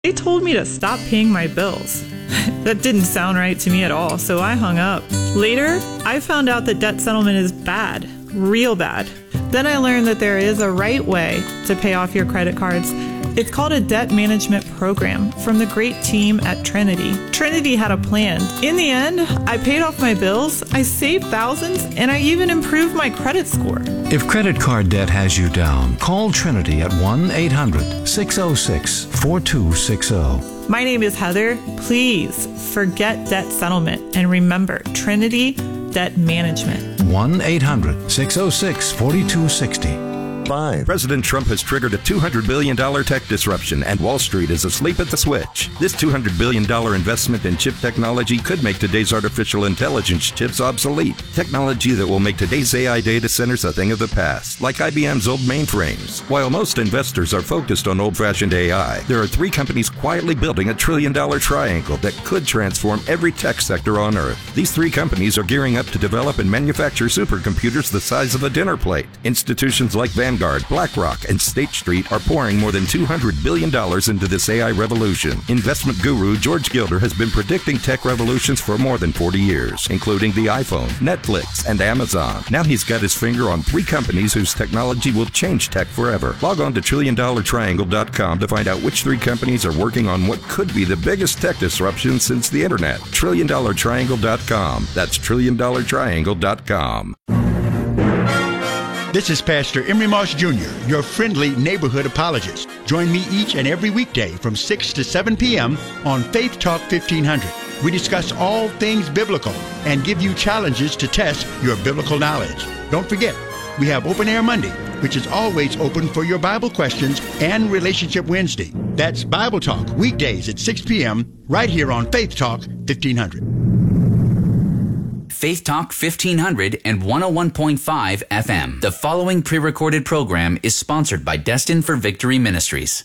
They told me to stop paying my bills. That didn't sound right to me at all, so I hung up. Later, I found out that debt settlement is bad, real bad. Then I learned that there is a right way to pay off your credit cards. It's called a debt management program from the great team at Trinity. Trinity had a plan. In the end, I paid off my bills, I saved thousands, and I even improved my credit score. If credit card debt has you down, call Trinity at 1-800-606-4260. My name is Heather. Please forget debt settlement and remember Trinity Debt Management. 1-800-606-4260. President Trump has triggered a $200 billion tech disruption, and Wall Street is asleep at the switch. This $200 billion investment in chip technology could make today's artificial intelligence chips obsolete. Technology that will make today's AI data centers a thing of the past, like IBM's old mainframes. While most investors are focused on old-fashioned AI, there are three companies quietly building a trillion-dollar triangle that could transform every tech sector on Earth. These three companies are gearing up to develop and manufacture supercomputers the size of a dinner plate. Institutions like Vanguard, BlackRock, and State Street are pouring more than $200 billion into this AI revolution. Investment guru George Gilder has been predicting tech revolutions for more than 40 years, including the iPhone, Netflix, and Amazon. Now he's got his finger on three companies whose technology will change tech forever. Log on to TrillionDollarTriangle.com to find out which three companies are working on what could be the biggest tech disruption since the internet. TrillionDollarTriangle.com. That's TrillionDollarTriangle.com. This is Pastor Emery Moss Jr., your friendly neighborhood apologist. Join me each and every weekday from 6 to 7 p.m. on Faith Talk 1500. We discuss all things biblical and give you challenges to test your biblical knowledge. Don't forget, we have Open Air Monday, which is always open for your Bible questions, and Relationship Wednesday. That's Bible Talk, weekdays at 6 p.m. right here on Faith Talk 1500. Faith Talk 1500 and 101.5 FM. The following pre-recorded program is sponsored by Destined for Victory Ministries.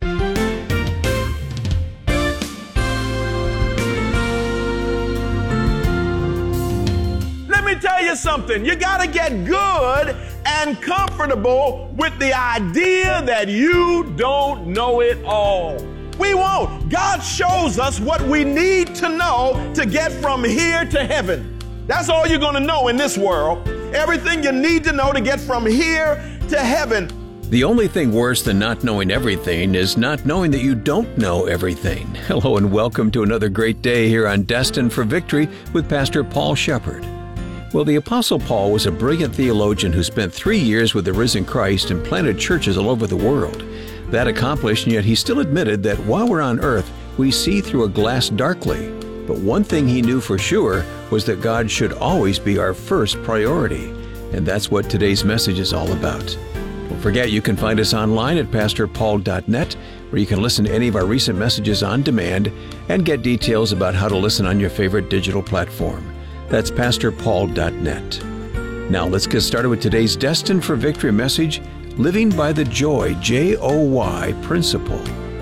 Let me tell you something. You got to get good and comfortable with the idea that you don't know it all. We won't. God shows us what we need to know to get from here to heaven. That's all you're going to know in this world. Everything you need to know to get from here to heaven. The only thing worse than not knowing everything is not knowing that you don't know everything. Hello and welcome to another great day here on Destined for Victory with Pastor Paul Shepard. Well, the Apostle Paul was a brilliant theologian who spent 3 years with the risen Christ and planted churches all over the world. That accomplished, and yet he still admitted that while we're on earth, we see through a glass darkly. But one thing he knew for sure was that God should always be our first priority. And that's what today's message is all about. Don't forget, you can find us online at pastorpaul.net, where you can listen to any of our recent messages on demand and get details about how to listen on your favorite digital platform. That's pastorpaul.net. Now let's get started with today's Destined for Victory message, Living by the Joy, J-O-Y Principle.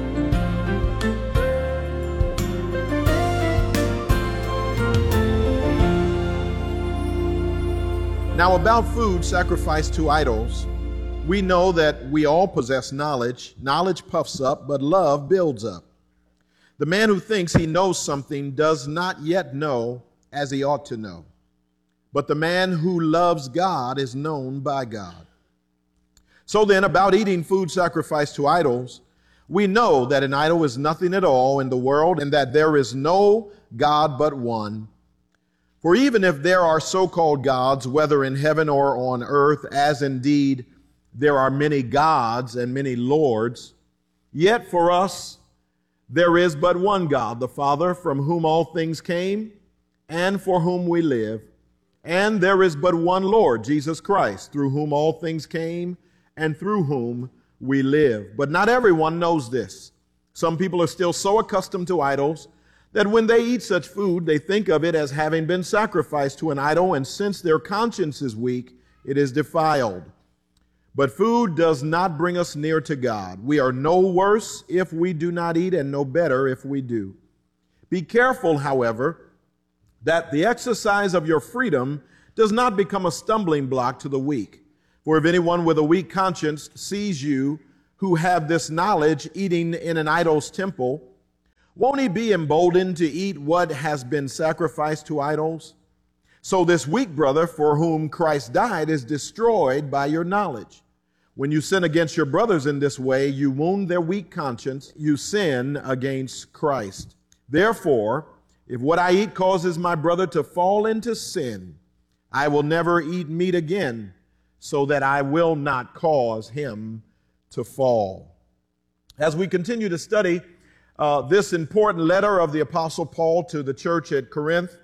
Now, about food sacrificed to idols, we know that we all possess knowledge. Knowledge puffs up, but love builds up. The man who thinks he knows something does not yet know as he ought to know. But the man who loves God is known by God. So then, about eating food sacrificed to idols, we know that an idol is nothing at all in the world and that there is no God but one. For even if there are so-called gods, whether in heaven or on earth, as indeed there are many gods and many lords, yet for us there is but one God, the Father, from whom all things came and for whom we live. And there is but one Lord, Jesus Christ, through whom all things came and through whom we live. But not everyone knows this. Some people are still so accustomed to idols that when they eat such food, they think of it as having been sacrificed to an idol, and since their conscience is weak, it is defiled. But food does not bring us near to God. We are no worse if we do not eat, and no better if we do. Be careful, however, that the exercise of your freedom does not become a stumbling block to the weak. For if anyone with a weak conscience sees you who have this knowledge eating in an idol's temple, Won't he be emboldened to eat what has been sacrificed to idols? So this weak brother for whom Christ died is destroyed by your knowledge. When you sin against your brothers in this way, you wound their weak conscience. You sin against Christ. Therefore, if what I eat causes my brother to fall into sin, I will never eat meat again, so that I will not cause him to fall. As we continue to study this important letter of the Apostle Paul to the church at Corinth,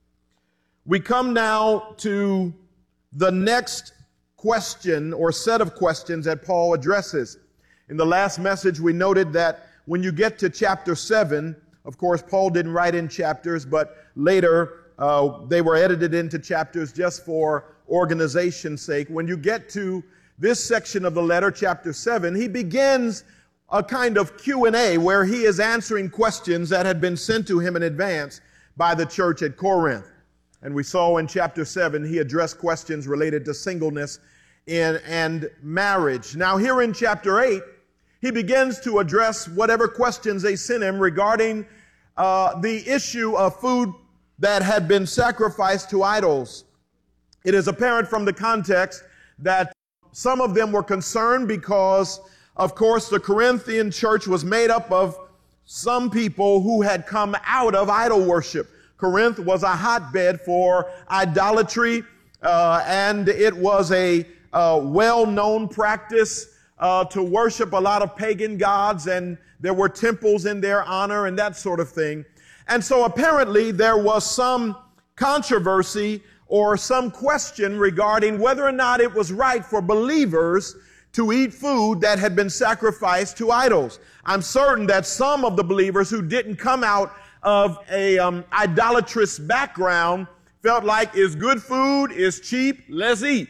we come now to the next question or set of questions that Paul addresses. In the last message, we noted that when you get to chapter 7, of course, Paul didn't write in chapters, but later they were edited into chapters just for organization's sake. When you get to this section of the letter, chapter 7, he begins a kind of Q&A where he is answering questions that had been sent to him in advance by the church at Corinth. And we saw in chapter 7, he addressed questions related to singleness and marriage. Now here in chapter 8, he begins to address whatever questions they sent him regarding the issue of food that had been sacrificed to idols. It is apparent from the context that some of them were concerned because, of course, the Corinthian church was made up of some people who had come out of idol worship. Corinth was a hotbed for idolatry, and it was a well-known practice to worship a lot of pagan gods, and there were temples in their honor and that sort of thing. And so apparently there was some controversy or some question regarding whether or not it was right for believers to eat food that had been sacrificed to idols. I'm certain that some of the believers who didn't come out of a idolatrous background felt like, is good food, is cheap, let's eat.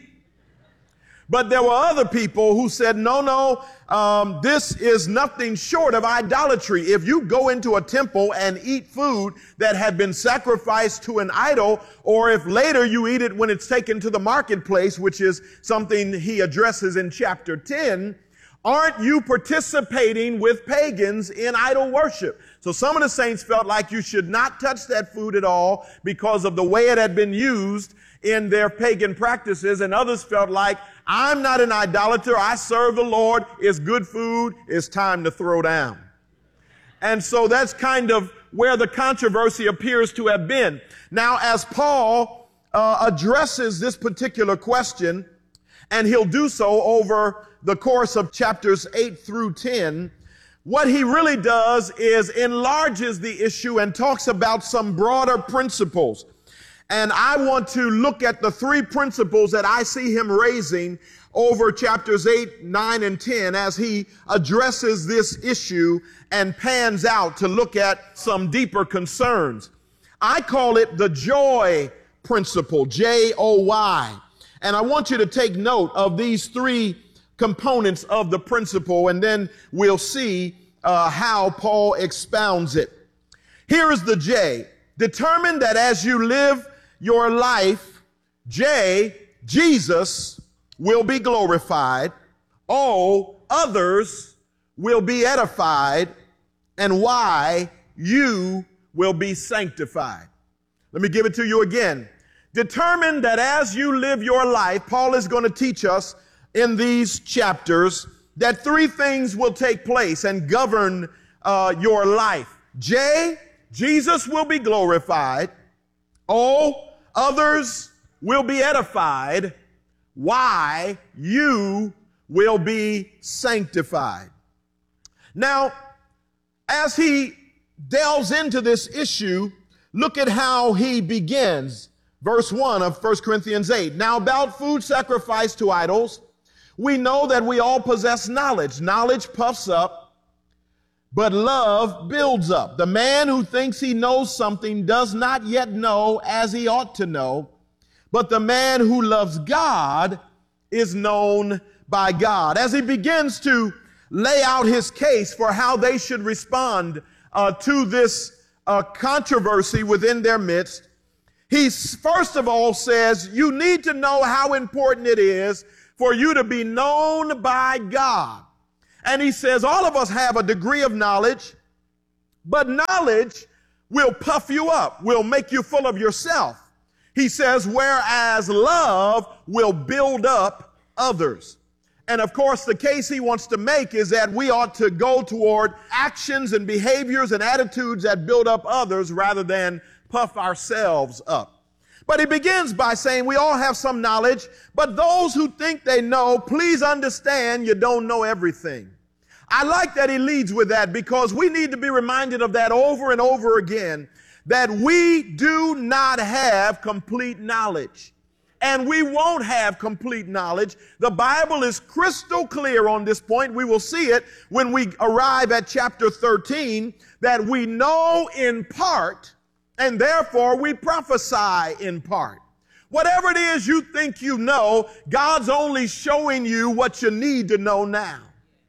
But there were other people who said, no, this is nothing short of idolatry. If you go into a temple and eat food that had been sacrificed to an idol, or if later you eat it when it's taken to the marketplace, which is something he addresses in chapter 10, aren't you participating with pagans in idol worship? So some of the saints felt like you should not touch that food at all because of the way it had been used in their pagan practices, and others felt like, I'm not an idolater, I serve the Lord, it's good food, it's time to throw down. And so that's kind of where the controversy appears to have been. Now, as Paul addresses this particular question, and he'll do so over the course of chapters 8 through 10, what he really does is enlarges the issue and talks about some broader principles. And I want to look at the three principles that I see him raising over chapters 8, 9, and 10 as he addresses this issue and pans out to look at some deeper concerns. I call it the joy principle, J-O-Y. And I want you to take note of these three components of the principle, and then we'll see how Paul expounds it. Here is the J. Determine that as you live your life, J, Jesus will be glorified. O, others will be edified. And Y, you will be sanctified. Let me give it to you again. Determine that as you live your life, Paul is going to teach us in these chapters that three things will take place and govern your life. J, Jesus will be glorified. O, others will be edified. Y, you will be sanctified. Now, as he delves into this issue, look at how he begins. Verse 1 of 1 Corinthians 8. Now about food sacrificed to idols, we know that we all possess knowledge. Knowledge puffs up, but love builds up. The man who thinks he knows something does not yet know as he ought to know, but the man who loves God is known by God. As he begins to lay out his case for how they should respond to this controversy within their midst, he first of all says, you need to know how important it is for you to be known by God. And he says, all of us have a degree of knowledge, But knowledge will puff you up, will make you full of yourself. He says, whereas love will build up others. And of course, the case he wants to make is that we ought to go toward actions and behaviors and attitudes that build up others rather than puff ourselves up. But he begins by saying we all have some knowledge, but those who think they know, please understand you don't know everything. I like that he leads with that because we need to be reminded of that over and over again, that we do not have complete knowledge. And we won't have complete knowledge. The Bible is crystal clear on this point. We will see it when we arrive at chapter 13, that we know in part, and therefore we prophesy in part. Whatever it is you think you know, God's only showing you what you need to know now.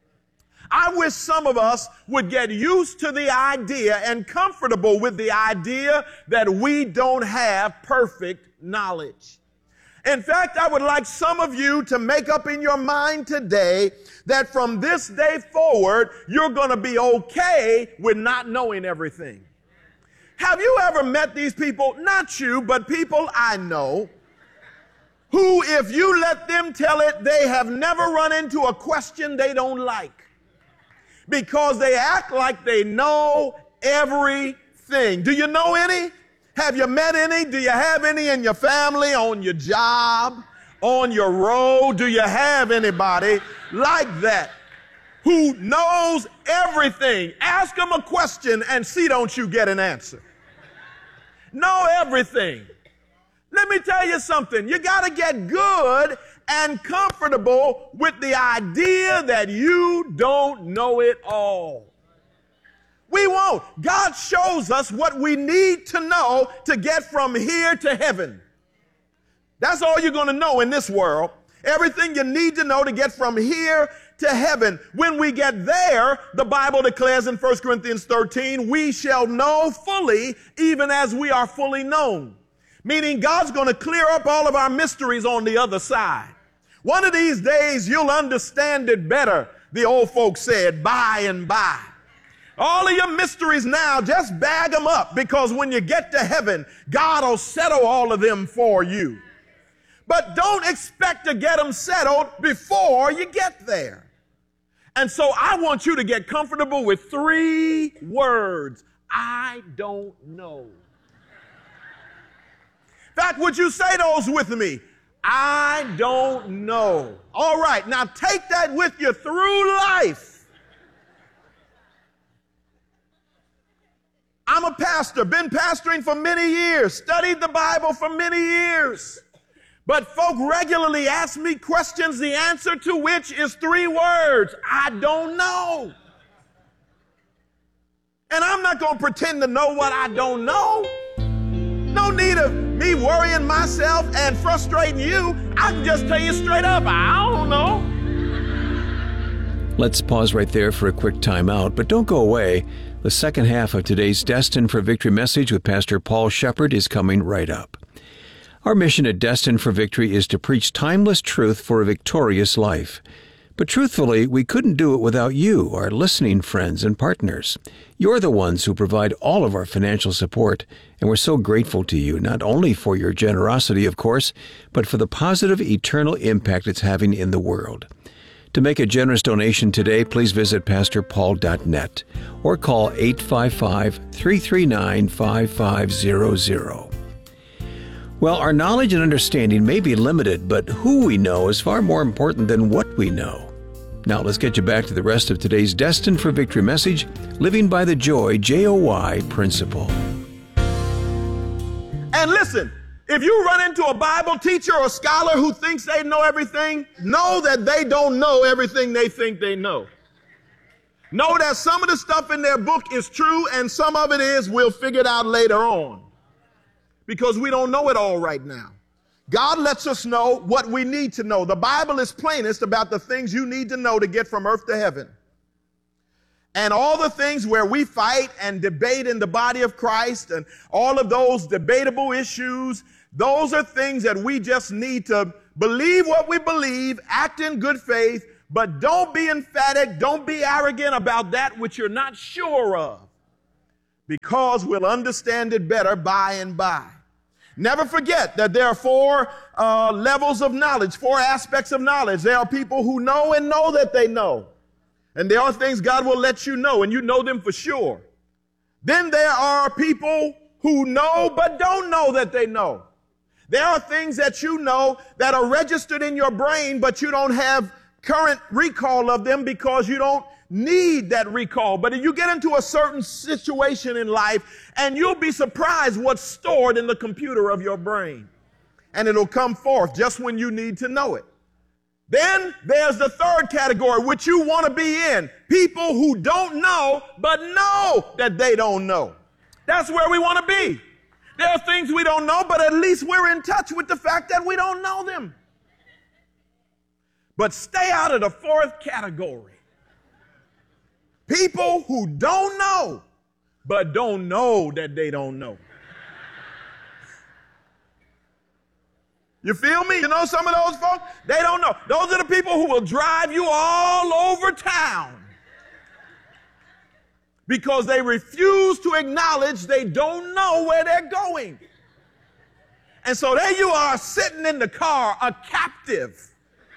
I wish some of us would get used to the idea and comfortable with the idea that we don't have perfect knowledge. In fact, I would like some of you to make up in your mind today that from this day forward, you're going to be okay with not knowing everything. Have you ever met these people, not you, but people I know, who if you let them tell it, they have never run into a question they don't like because they act like they know everything. Do you know any? Have you met any? Do you have any in your family, on your job, on your road? Do you have anybody like that who knows everything? Ask them a question and see don't you get an answer. Know everything. Let me tell you something. You got to get good and comfortable with the idea that you don't know it all. We won't. God shows us what we need to know to get from here to heaven. That's all you're going to know in this world. Everything you need to know to get from here to heaven. When we get there, the Bible declares in 1 Corinthians 13, we shall know fully even as we are fully known. Meaning God's going to clear up all of our mysteries on the other side. One of these days, you'll understand it better, the old folks said, by and by. All of your mysteries now, just bag them up because when you get to heaven, God will settle all of them for you. But don't expect to get them settled before you get there. And so I want you to get comfortable with 3 words. I don't know. In fact, would you say those with me? I don't know. All right, now take that with you through life. I'm a pastor, been pastoring for many years, studied the Bible for many years. But folk regularly ask me questions, the answer to which is 3 words. I don't know. And I'm not going to pretend to know what I don't know. No need of me worrying myself and frustrating you. I can just tell you straight up, I don't know. Let's pause right there for a quick time out, but don't go away. The second half of today's Destined for Victory message with Pastor Paul Shepard is coming right up. Our mission at Destined for Victory is to preach timeless truth for a victorious life. But truthfully, we couldn't do it without you, our listening friends and partners. You're the ones who provide all of our financial support, and we're so grateful to you, not only for your generosity, of course, but for the positive eternal impact it's having in the world. To make a generous donation today, please visit pastorpaul.net or call 855-339-5500. Well, our knowledge and understanding may be limited, but who we know is far more important than what we know. Now let's get you back to the rest of today's Destined for Victory message, Living by the Joy, J-O-Y principle. And listen, if you run into a Bible teacher or scholar who thinks they know everything, know that they don't know everything they think they know. Know that some of the stuff in their book is true and some of it is we'll figure it out later on. Because we don't know it all right now. God lets us know what we need to know. The Bible is plainest about the things you need to know to get from earth to heaven. And all the things where we fight and debate in the body of Christ and all of those debatable issues, those are things that we just need to believe what we believe, act in good faith, but don't be emphatic, don't be arrogant about that which you're not sure of. because we'll understand it better by and by. Never forget that there are four levels of knowledge, four aspects of knowledge. There are people who know and know that they know. And there are things God will let you know, and you know them for sure. Then there are people who know but don't know that they know. There are things that you know that are registered in your brain, but you don't have current recall of them because you don't need that recall. But if you get into a certain situation in life, and you'll be surprised what's stored in the computer of your brain. And it'll come forth just when you need to know it. Then there's the third category, which you want to be in. People who don't know, but know that they don't know. That's where we want to be. There are things we don't know, but at least we're in touch with the fact that we don't know them. But stay out of the fourth category. People who don't know, but don't know that they don't know. You feel me? You know some of those folks? They don't know. Those are the people who will drive you all over town because they refuse to acknowledge they don't know where they're going. And so there you are sitting in the car, a captive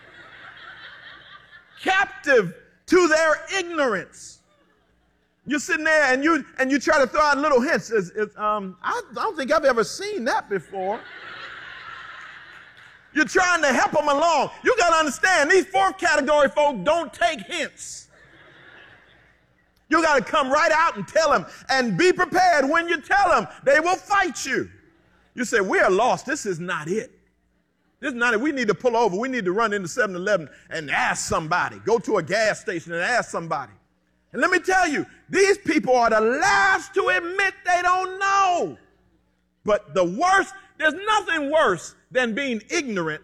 to their ignorance. You're sitting there and you try to throw out little hints. I don't think I've ever seen that before. You're trying to help them along. You got to understand, these fourth category folk don't take hints. You got to come right out and tell them, and be prepared when you tell them. They will fight you. You say, we are lost. This is not it. This is not it. We need to pull over. We need to run into 7-Eleven and ask somebody. Go to a gas station and ask somebody. And let me tell you, these people are the last to admit they don't know. But the worst, there's nothing worse than being ignorant,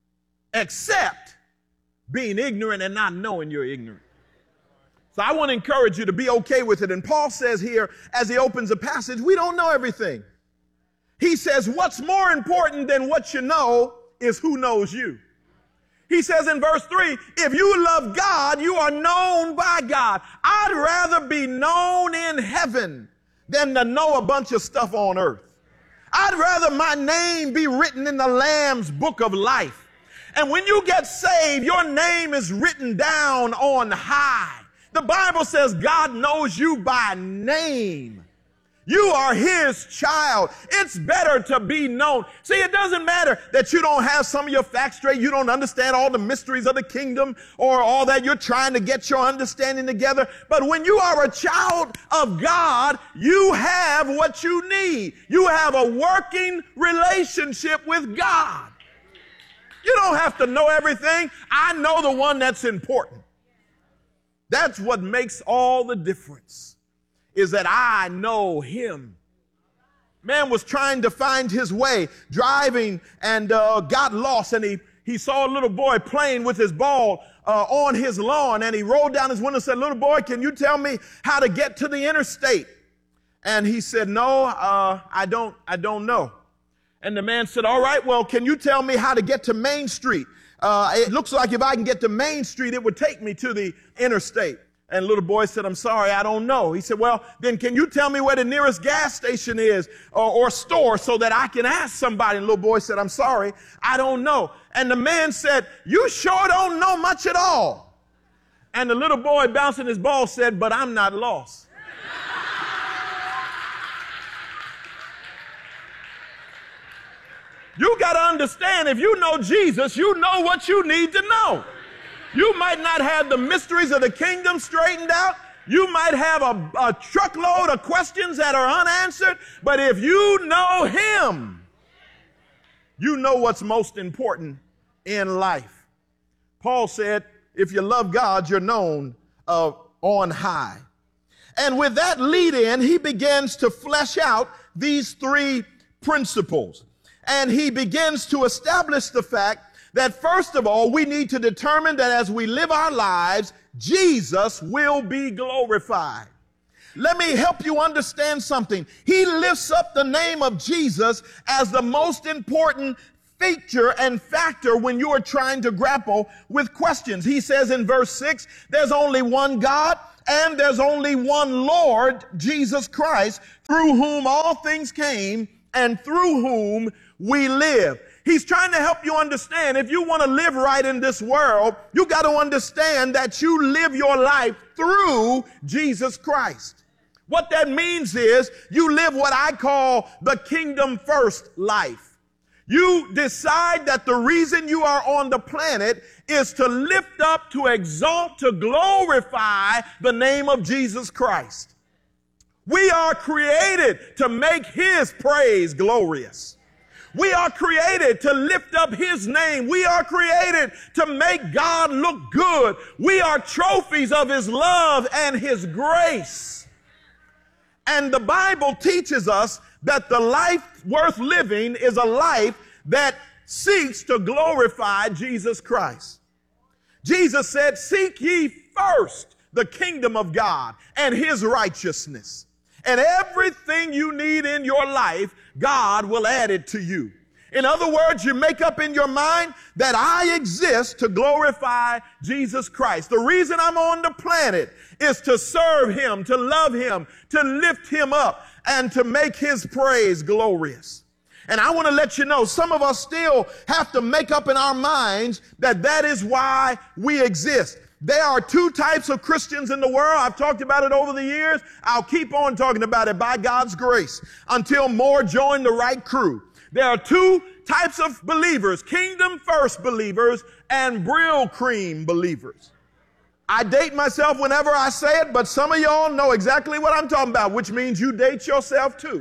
except being ignorant and not knowing you're ignorant. So I want to encourage you to be okay with it. And Paul says here, as he opens the passage, we don't know everything. He says, what's more important than what you know is who knows you. He says in verse 3, if you love God, you are known by God. I'd rather be known in heaven than to know a bunch of stuff on earth. I'd rather my name be written in the Lamb's book of life. And when you get saved, your name is written down on high. The Bible says God knows you by name. You are his child. It's better to be known. See, it doesn't matter that you don't have some of your facts straight. You don't understand all the mysteries of the kingdom or all that. You're trying to get your understanding together. But when you are a child of God, you have what you need. You have a working relationship with God. You don't have to know everything. I know the one that's important. That's what makes all the difference, is that I know him. Man was trying to find his way, driving, and got lost, and he saw a little boy playing with his ball on his lawn, and he rolled down his window and said, little boy, can you tell me how to get to the interstate? And he said, no, I don't know. And the man said, all right, well, can you tell me how to get to Main Street? It looks like if I can get to Main Street, it would take me to the interstate. And the little boy said, I'm sorry, I don't know. He said, well, then can you tell me where the nearest gas station is or store so that I can ask somebody? And the little boy said, I'm sorry, I don't know. And the man said, you sure don't know much at all. And the little boy bouncing his ball said, but I'm not lost. You got to understand, if you know Jesus, you know what you need to know. You might not have the mysteries of the kingdom straightened out. You might have a truckload of questions that are unanswered. But if you know him, you know what's most important in life. Paul said, if you love God, you're known on high. And with that lead in, he begins to flesh out these three principles. And he begins to establish the fact that, first of all, we need to determine that as we live our lives, Jesus will be glorified. Let me help you understand something. He lifts up the name of Jesus as the most important feature and factor when you are trying to grapple with questions. He says in verse 6, there's only one God and there's only one Lord, Jesus Christ, through whom all things came and through whom we live. He's trying to help you understand, if you want to live right in this world, you got to understand that you live your life through Jesus Christ. What that means is you live what I call the kingdom first life. You decide that the reason you are on the planet is to lift up, to exalt, to glorify the name of Jesus Christ. We are created to make His praise glorious. We are created to lift up His name. We are created to make God look good. We are trophies of His love and His grace. And the Bible teaches us that the life worth living is a life that seeks to glorify Jesus Christ. Jesus said, seek ye first the kingdom of God and His righteousness. And everything you need in your life, God will add it to you. In other words, you make up in your mind that I exist to glorify Jesus Christ. The reason I'm on the planet is to serve Him, to love Him, to lift Him up, and to make His praise glorious. And I want to let you know, some of us still have to make up in our minds that that is why we exist. There are two types of Christians in the world. I've talked about it over the years. I'll keep on talking about it by God's grace until more join the right crew. There are two types of believers, kingdom first believers and Brill Cream believers. I date myself whenever I say it, but some of y'all know exactly what I'm talking about, which means you date yourself too.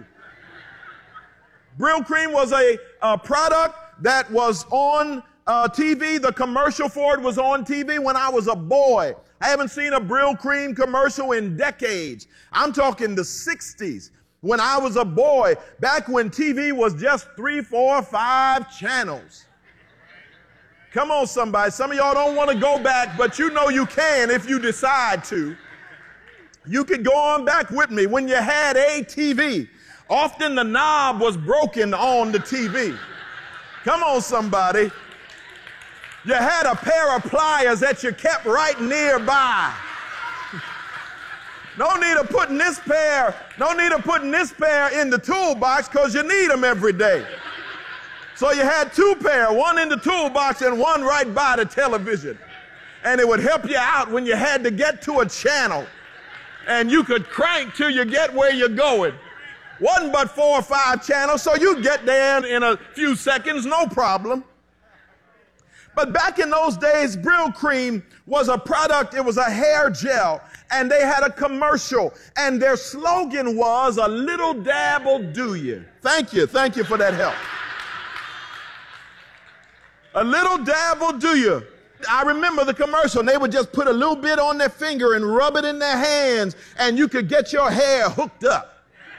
Brill Cream was a product that was on TV. The commercial for it was on TV when I was a boy. I haven't seen a Brill Cream commercial in decades. I'm talking the 60s. When I was a boy, back when TV was just 3, 4, 5 channels. Come on, somebody. Some of y'all don't want to go back, but you know you can if you decide to. You could go on back with me. When you had a TV, often the knob was broken on the TV. Come on, somebody. You had a pair of pliers that you kept right nearby. No need of putting this pair in the toolbox because you need them every day. So you had two pair, one in the toolbox and one right by the television. And it would help you out when you had to get to a channel. And you could crank till you get where you're going. Wasn't but 4 or 5 channels, so you get there in a few seconds, no problem. But back in those days, Brill Cream was a product, it was a hair gel, and they had a commercial, and their slogan was, a little dab will do you. Thank you for that help. A little dab will do you. I remember the commercial, and they would just put a little bit on their finger and rub it in their hands, and you could get your hair hooked up.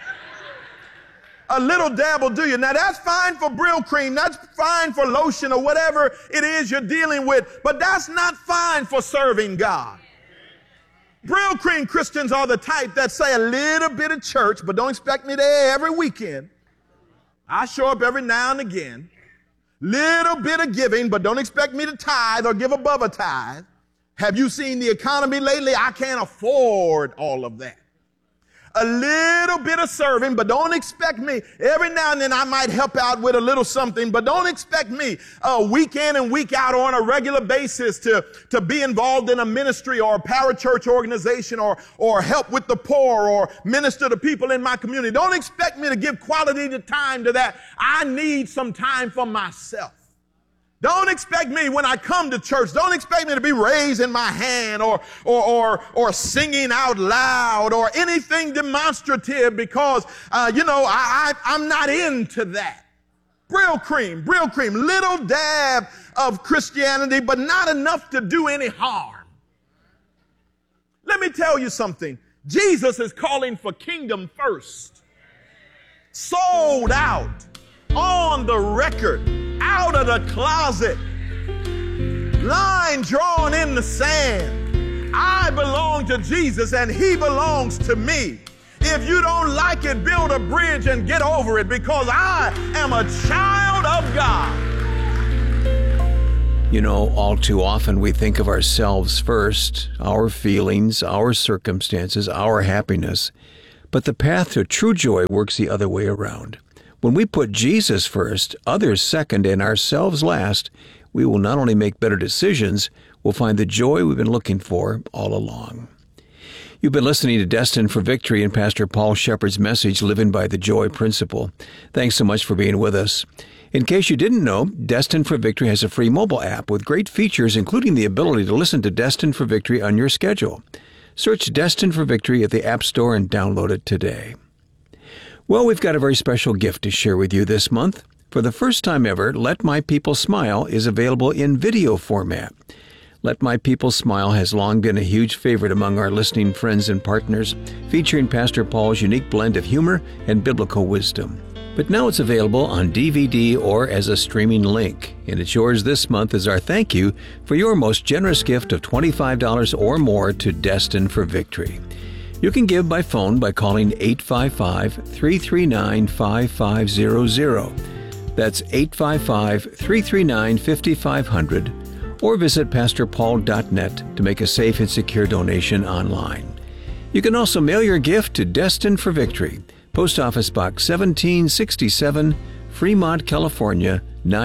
A little dab will do you. Now that's fine for Brill Cream, that's fine for lotion or whatever it is you're dealing with, but that's not fine for serving God. Brill Cream Christians are the type that say a little bit of church, but don't expect me there every weekend. I show up every now and again. Little bit of giving, but don't expect me to tithe or give above a tithe. Have you seen the economy lately? I can't afford all of that. A little bit of serving, but don't expect me. Every now and then I might help out with a little something, but don't expect me week in and week out or on a regular basis to be involved in a ministry or a parachurch organization or help with the poor or minister to people in my community. Don't expect me to give quality time to that. I need some time for myself. Don't expect me when I come to church. Don't expect me to be raising my hand or singing out loud or anything demonstrative because, I'm not into that. Brill Cream, little dab of Christianity, but not enough to do any harm. Let me tell you something. Jesus is calling for kingdom first. Sold out, on the record. Out of the closet, line drawn in the sand. I belong to Jesus and He belongs to me. If you don't like it, build a bridge and get over it because I am a child of God. You know, all too often we think of ourselves first, our feelings, our circumstances, our happiness. But the path to true joy works the other way around. When we put Jesus first, others second, and ourselves last, we will not only make better decisions, we'll find the joy we've been looking for all along. You've been listening to Destined for Victory and Pastor Paul Shepard's message, Living by the Joy Principle. Thanks so much for being with us. In case you didn't know, Destined for Victory has a free mobile app with great features, including the ability to listen to Destined for Victory on your schedule. Search Destined for Victory at the App Store and download it today. Well, we've got a very special gift to share with you this month. For the first time ever, Let My People Smile is available in video format. Let My People Smile has long been a huge favorite among our listening friends and partners, featuring Pastor Paul's unique blend of humor and biblical wisdom. But now it's available on DVD or as a streaming link, and it's yours this month as our thank you for your most generous gift of $25 or more to Destined for Victory. You can give by phone by calling 855-339-5500. That's 855-339-5500, or visit pastorpaul.net to make a safe and secure donation online. You can also mail your gift to Destined for Victory, Post Office Box 1767, Fremont, California,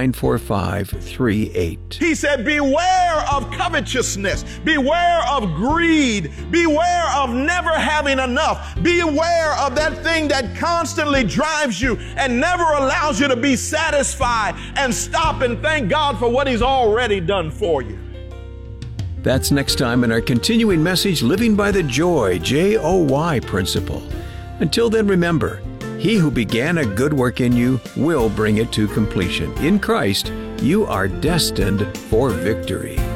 94538. He said, beware of covetousness. Beware of greed. Beware of never having enough. Beware of that thing that constantly drives you and never allows you to be satisfied and stop and thank God for what He's already done for you. That's next time in our continuing message, Living by the Joy, J-O-Y Principle. Until then, remember, He who began a good work in you will bring it to completion. In Christ, you are destined for victory.